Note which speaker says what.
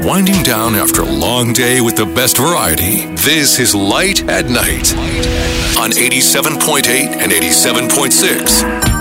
Speaker 1: winding down after a long day with the best variety. This is Light at Night on 87.8 and 87.6.